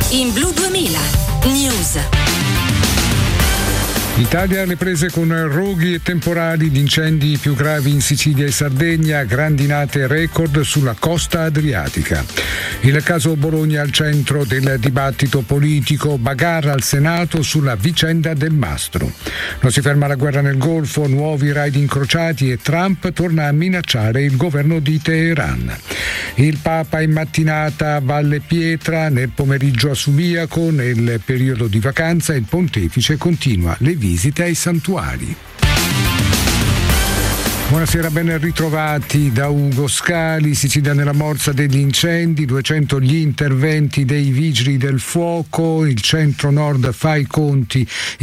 In Blu 2000 News. L'Italia alle prese con roghi e temporali, gli incendi più gravi in Sicilia e Sardegna, grandinate record sulla costa adriatica. Il caso Bologna al centro del dibattito politico, bagarre al Senato sulla vicenda del mastro. Non si ferma la guerra nel Golfo, nuovi raid incrociati e Trump torna a minacciare il governo di Teheran. Il Papa in mattinata a Valle Pietra, nel pomeriggio a Subiaco, nel periodo di vacanza il pontefice continua le visite ai santuari. Buonasera, ben ritrovati da Ugo Scali. Sicilia nella morsa degli incendi, 200 gli interventi dei vigili del fuoco. Il centro-nord fa i conti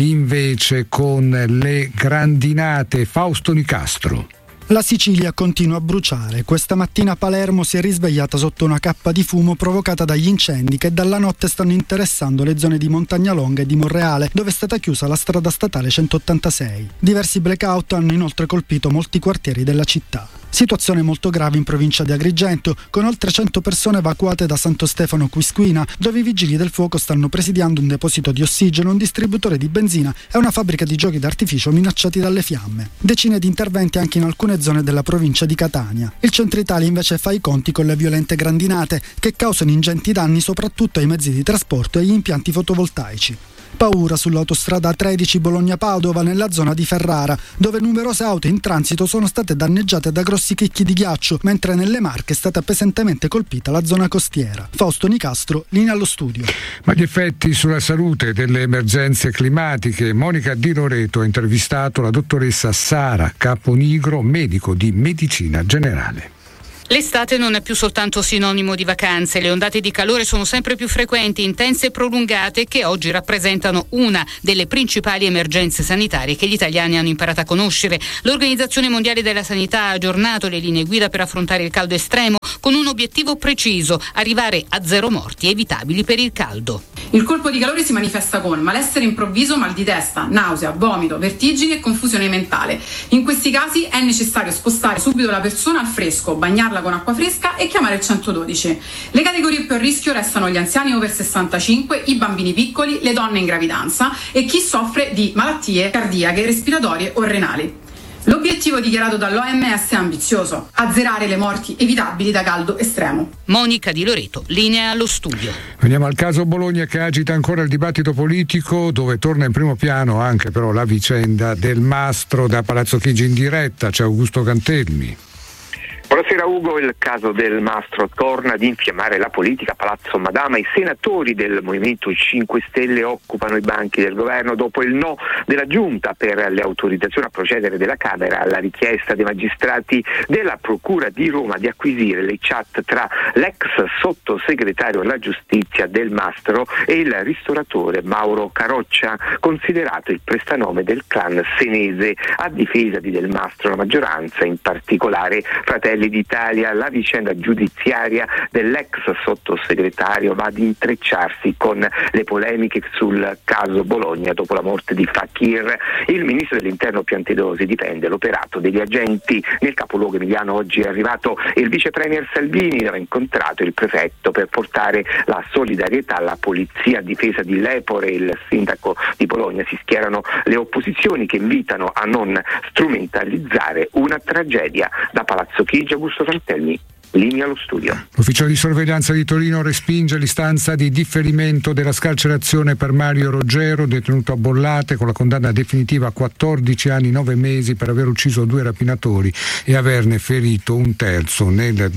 invece con le grandinate. Fausto Nicastro. La Sicilia continua a bruciare. Questa mattina Palermo si è risvegliata sotto una cappa di fumo provocata dagli incendi che dalla notte stanno interessando le zone di Montagnalonga e di Monreale, dove è stata chiusa la strada statale 186. Diversi blackout hanno inoltre colpito molti quartieri della città. Situazione molto grave in provincia di Agrigento, con oltre 100 persone evacuate da Santo Stefano Quisquina, dove i vigili del fuoco stanno presidiando un deposito di ossigeno, un distributore di benzina e una fabbrica di giochi d'artificio minacciati dalle fiamme. Decine di interventi anche in alcune zone della provincia di Catania. Il centro Italia invece fa i conti con le violente grandinate, che causano ingenti danni soprattutto ai mezzi di trasporto e agli impianti fotovoltaici. Paura sull'autostrada 13 Bologna-Padova nella zona di Ferrara, dove numerose auto in transito sono state danneggiate da grossi chicchi di ghiaccio, mentre nelle Marche è stata pesantemente colpita la zona costiera. Fausto Nicastro, linea allo studio. Ma gli effetti sulla salute delle emergenze climatiche. Monica Di Loreto ha intervistato la dottoressa Sara Caponigro, medico di medicina generale. L'estate non è più soltanto sinonimo di vacanze, le ondate di calore sono sempre più frequenti, intense e prolungate, che oggi rappresentano una delle principali emergenze sanitarie che gli italiani hanno imparato a conoscere. L'Organizzazione Mondiale della Sanità ha aggiornato le linee guida per affrontare il caldo estremo con un obiettivo preciso: arrivare a 0 morti evitabili per il caldo. Il colpo di calore si manifesta con malessere improvviso, mal di testa, nausea, vomito, vertigini e confusione mentale. In questi casi è necessario spostare subito la persona al fresco, bagnarla con acqua fresca e chiamare il 112. Le categorie più a rischio restano gli anziani over 65, i bambini piccoli, le donne in gravidanza e chi soffre di malattie cardiache, respiratorie o renali. L'obiettivo dichiarato dall'OMS è ambizioso: azzerare le morti evitabili da caldo estremo. Monica Di Loreto, linea allo studio. Veniamo al caso Bologna, che agita ancora il dibattito politico, dove torna in primo piano anche però la vicenda del mastro. Da Palazzo Chigi in diretta c'è Augusto Cantelmi. Buonasera Ugo, il caso del mastro torna ad infiammare la politica. A Palazzo Madama i senatori del Movimento 5 Stelle occupano i banchi del governo dopo il no della Giunta per le autorizzazioni a procedere della Camera alla richiesta dei magistrati della Procura di Roma di acquisire le chat tra l'ex sottosegretario alla giustizia del mastro e il ristoratore Mauro Caroccia, considerato il prestanome del clan senese. A difesa di Del Mastro la maggioranza, in particolare Fratelli d'Italia. La vicenda giudiziaria dell'ex sottosegretario va ad intrecciarsi con le polemiche sul caso Bologna dopo la morte di Fakir. Il ministro dell'Interno Piantedosi difende l'operato degli agenti. Nel capoluogo emiliano oggi è arrivato il vice premier Salvini, dove ha incontrato il prefetto per portare la solidarietà alla polizia. A difesa di Lepore, il sindaco di Bologna, si schierano le opposizioni che invitano a non strumentalizzare una tragedia. Da Palazzo Chigi, Augusto Cantelmi, linea allo studio. L'ufficio di sorveglianza di Torino respinge l'istanza di differimento della scarcerazione per Mario Roggero, detenuto a Bollate con la condanna definitiva a 14 anni 9 mesi per aver ucciso 2 rapinatori e averne ferito un terzo nel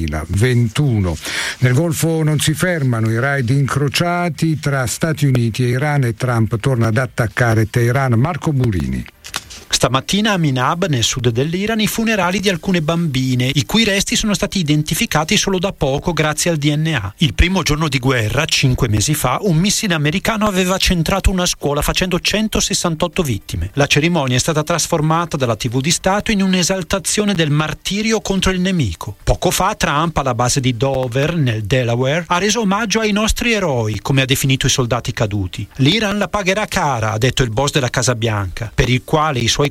2021. Nel Golfo non si fermano i raid incrociati tra Stati Uniti e Iran, e Trump torna ad attaccare Teheran. Marco Burini. Stamattina a Minab, nel sud dell'Iran, i funerali di alcune bambine, i cui resti sono stati identificati solo da poco grazie al DNA. Il primo giorno di guerra, 5 mesi fa, un missile americano aveva centrato una scuola facendo 168 vittime. La cerimonia è stata trasformata dalla TV di Stato in un'esaltazione del martirio contro il nemico. Poco fa Trump, alla base di Dover, nel Delaware, ha reso omaggio ai nostri eroi, come ha definito i soldati caduti. L'Iran la pagherà cara, ha detto il boss della Casa Bianca, per il quale i suoi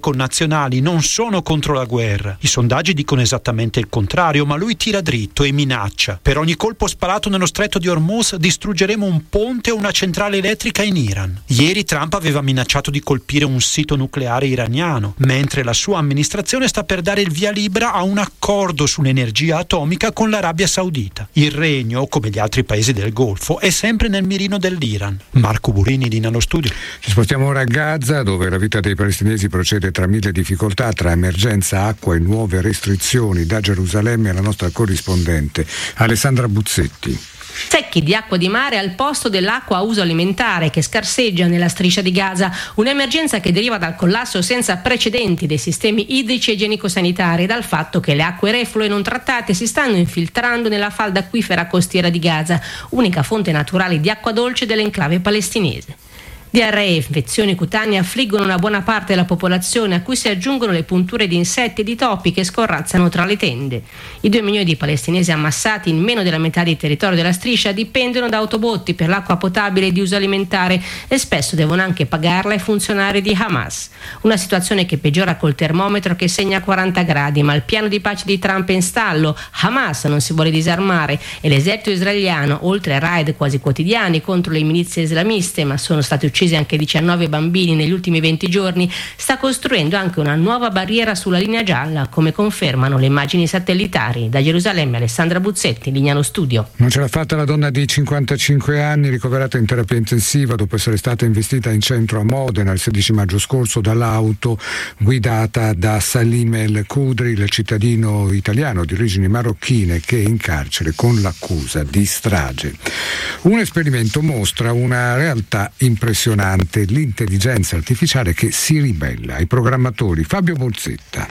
connazionali non sono contro la guerra. I sondaggi dicono esattamente il contrario, ma lui tira dritto e minaccia. Per ogni colpo sparato nello stretto di Hormuz distruggeremo un ponte o una centrale elettrica in Iran. Ieri Trump aveva minacciato di colpire un sito nucleare iraniano, mentre la sua amministrazione sta per dare il via libera a un accordo sull'energia atomica con l'Arabia Saudita. Il regno, come gli altri paesi del Golfo, è sempre nel mirino dell'Iran. Marco Burini di Nano Studio. Ci spostiamo ora a Gaza, dove la vita dei palestinesi procede tra mille difficoltà, tra emergenza, acqua e nuove restrizioni. Da Gerusalemme la nostra corrispondente Alessandra Buzzetti. Secchi di acqua di mare al posto dell'acqua a uso alimentare che scarseggia nella striscia di Gaza, un'emergenza che deriva dal collasso senza precedenti dei sistemi idrici e igienico-sanitari e dal fatto che le acque reflue non trattate si stanno infiltrando nella falda acquifera costiera di Gaza, unica fonte naturale di acqua dolce dell'enclave palestinese. Diarrea e infezioni cutanee affliggono una buona parte della popolazione, a cui si aggiungono le punture di insetti e di topi che scorrazzano tra le tende. I 2 milioni di palestinesi ammassati in meno della metà del territorio della striscia dipendono da autobotti per l'acqua potabile di uso alimentare e spesso devono anche pagarla ai funzionari di Hamas. Una situazione che peggiora col termometro che segna 40 gradi, ma il piano di pace di Trump è in stallo. Hamas non si vuole disarmare e l'esercito israeliano, oltre a raid quasi quotidiani contro le milizie islamiste, ma sono stati uccisi anche 19 bambini negli ultimi 20 giorni, sta costruendo anche una nuova barriera sulla linea gialla, come confermano le immagini satellitari. Da Gerusalemme Alessandra Buzzetti, Lignano Studio. Non ce l'ha fatta la donna di 55 anni, ricoverata in terapia intensiva dopo essere stata investita in centro a Modena il 16 maggio scorso dall'auto guidata da Salim El Khudri, il cittadino italiano di origini marocchine che è in carcere con l'accusa di strage. Un esperimento mostra una realtà impressionante, l'intelligenza artificiale che si ribella ai programmatori. Fabio Bolzetta.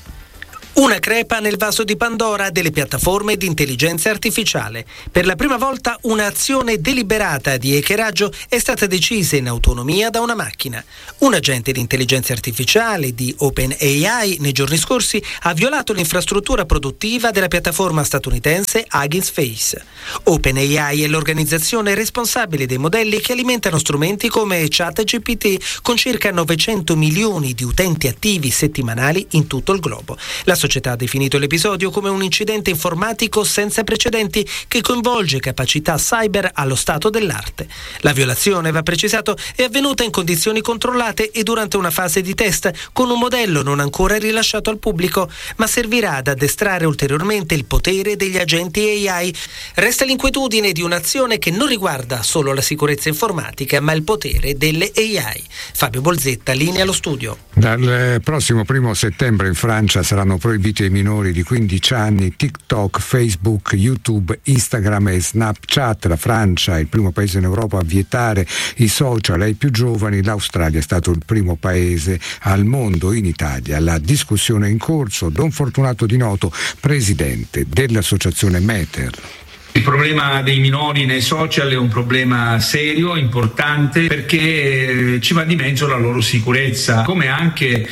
Una crepa nel vaso di Pandora delle piattaforme di intelligenza artificiale. Per la prima volta un'azione deliberata di hackeraggio è stata decisa in autonomia da una macchina. Un agente di intelligenza artificiale di OpenAI nei giorni scorsi ha violato l'infrastruttura produttiva della piattaforma statunitense Hugging Face. OpenAI è l'organizzazione responsabile dei modelli che alimentano strumenti come ChatGPT, con circa 900 milioni di utenti attivi settimanali in tutto il globo. La società ha definito l'episodio come un incidente informatico senza precedenti che coinvolge capacità cyber allo stato dell'arte. La violazione, va precisato, è avvenuta in condizioni controllate e durante una fase di test con un modello non ancora rilasciato al pubblico, ma servirà ad addestrare ulteriormente il potere degli agenti AI. Resta l'inquietudine di un'azione che non riguarda solo la sicurezza informatica, ma il potere delle AI. Fabio Bolzetta, linea allo studio. Dal prossimo 1 settembre in Francia saranno proibiti ai minori di 15 anni TikTok, Facebook, YouTube, Instagram e Snapchat. La Francia è il primo paese in Europa a vietare i social ai più giovani. L'Australia è stato il primo paese al mondo. In Italia la discussione è in corso. Don Fortunato Di Noto, presidente dell'associazione Meter. Il problema dei minori nei social è un problema serio, importante, perché ci va di mezzo la loro sicurezza, come anche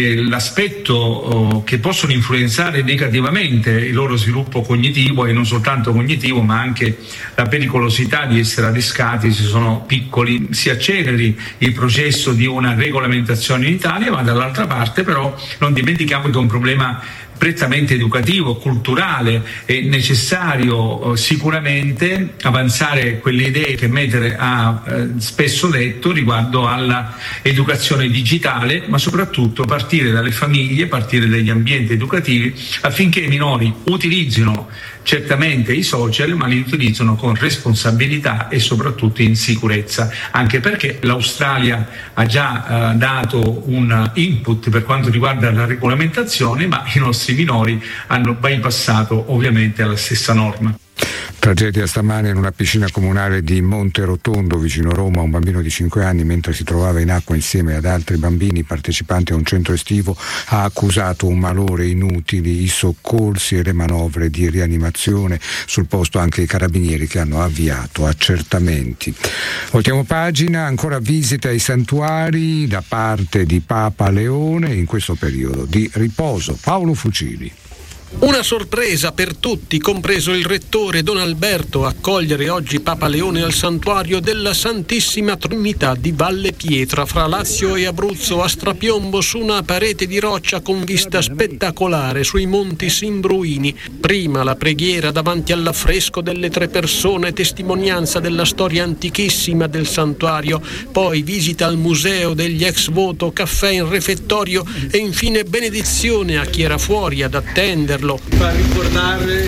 l'aspetto che possono influenzare negativamente il loro sviluppo cognitivo, e non soltanto cognitivo ma anche la pericolosità di essere adescati se sono piccoli. Si acceleri il processo di una regolamentazione in Italia, ma dall'altra parte però non dimentichiamo che è un problema prettamente educativo, culturale. È necessario sicuramente avanzare quelle idee che Meter ha spesso detto riguardo alla educazione digitale, ma soprattutto partire dalle famiglie, partire dagli ambienti educativi, affinché i minori utilizzino certamente i social, ma li utilizzano con responsabilità e soprattutto in sicurezza, anche perché l'Australia ha già dato un input per quanto riguarda la regolamentazione, ma i nostri minori hanno bypassato ovviamente alla stessa norma. Tragedia stamane in una piscina comunale di Monterotondo, vicino Roma. Un bambino di 5 anni, mentre si trovava in acqua insieme ad altri bambini partecipanti a un centro estivo, ha accusato un malore inutili i soccorsi e le manovre di rianimazione. Sul posto anche i carabinieri che hanno avviato accertamenti. Voltiamo pagina, ancora visite ai santuari da parte di Papa Leone in questo periodo di riposo. Paolo Fucili. Una sorpresa per tutti, compreso il rettore Don Alberto, accogliere oggi Papa Leone al santuario della Santissima Trinità di Valle Pietra, fra Lazio e Abruzzo, a strapiombo su una parete di roccia con vista spettacolare sui monti Simbruini. Prima la preghiera davanti all'affresco delle 3 persone, testimonianza della storia antichissima del santuario, poi visita al museo degli ex voto, caffè in refettorio e infine benedizione a chi era fuori ad attenderlo. Fa ricordare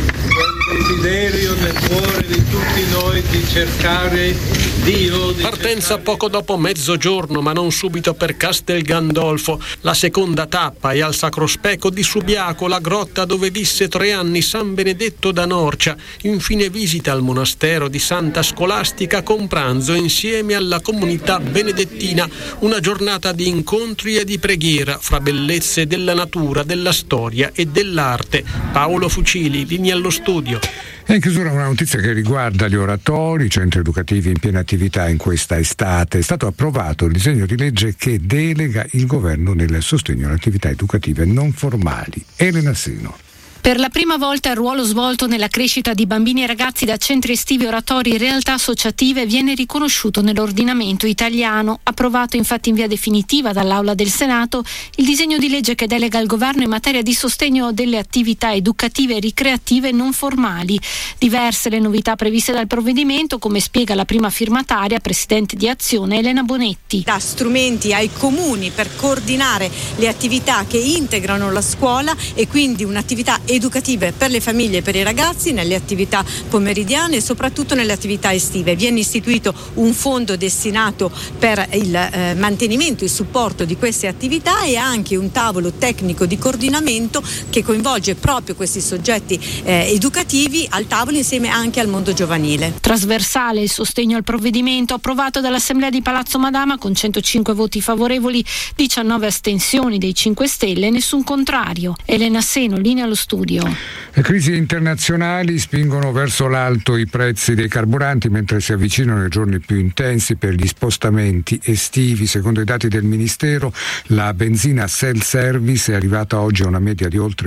quel desiderio nel cuore di tutti noi di cercare Dio. Partenza poco dopo mezzogiorno, ma non subito per Castel Gandolfo. La seconda tappa è al Sacro Speco di Subiaco, la grotta dove visse 3 anni San Benedetto da Norcia. Infine visita al monastero di Santa Scolastica con pranzo insieme alla comunità benedettina. Una giornata di incontri e di preghiera fra bellezze della natura, della storia e dell'arte. Paolo Fucili, linea allo studio. E in chiusura una notizia che riguarda gli oratori, i centri educativi in piena attività in questa estate. È stato approvato il disegno di legge che delega il governo nel sostegno alle attività educative non formali. Elena Seno. Per la prima volta il ruolo svolto nella crescita di bambini e ragazzi da centri estivi oratori e realtà associative viene riconosciuto nell'ordinamento italiano. Approvato infatti in via definitiva dall'Aula del Senato il disegno di legge che delega il governo in materia di sostegno delle attività educative e ricreative non formali. Diverse le novità previste dal provvedimento, come spiega la prima firmataria, presidente di Azione, Elena Bonetti. Da strumenti ai comuni per coordinare le attività che integrano la scuola e quindi un'attività educative per le famiglie e per i ragazzi nelle attività pomeridiane e soprattutto nelle attività estive. Viene istituito un fondo destinato per il mantenimento e il supporto di queste attività e anche un tavolo tecnico di coordinamento che coinvolge proprio questi soggetti educativi al tavolo insieme anche al mondo giovanile. Trasversale il sostegno al provvedimento approvato dall'Assemblea di Palazzo Madama con 105 voti favorevoli, 19 astensioni dei 5 Stelle e nessun contrario. Elena Seno, linea allo studio. Le crisi internazionali spingono verso l'alto i prezzi dei carburanti mentre si avvicinano i giorni più intensi per gli spostamenti estivi. Secondo i dati del Ministero, la benzina self-service è arrivata oggi a una media di oltre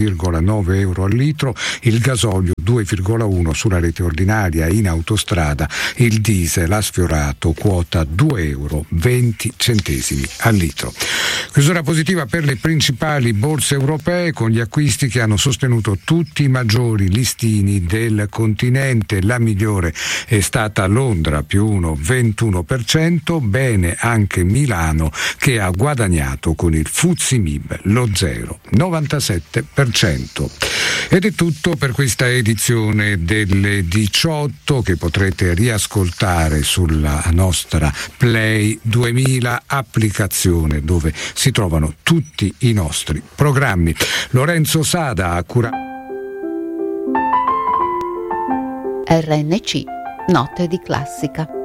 1,9 euro al litro, il gasolio 2,1 sulla rete ordinaria e in autostrada il diesel ha sfiorato quota 2,20 euro al litro. Chiusura positiva per le principali borse europee con gli acquisti che hanno sostenuto tutti i maggiori listini del continente. La migliore è stata Londra più 1,21%, bene anche Milano che ha guadagnato con il FTSE MIB lo 0,97%. Ed è tutto per questa edizione delle 18 che potrete riascoltare sulla nostra Play 2000 applicazione dove si trovano tutti i nostri programmi. Lorenzo Sada ha curato RNC, note di classica.